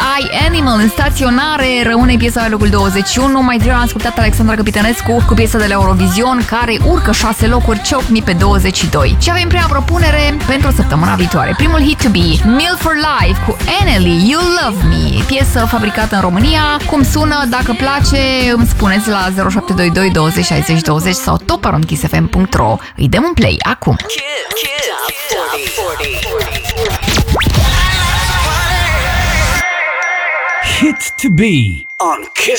I Animal în staționare. Rămâne piesa la locul 21. Mai devreme am ascultat Alexandra Capitănescu cu piesa de la Eurovision, care urcă 6 locuri, Choke Me pe 22. Și avem prima propunere pentru săptămâna viitoare. Primul hit to be, Meal for Life cu Anneli, You Love Me. Piesă fabricată în România. Cum sună? Dacă place, îmi spuneți la 0722 20 60 20 sau toparonkissfm.ro. Îi dăm un play acum. Hit to be on Kiss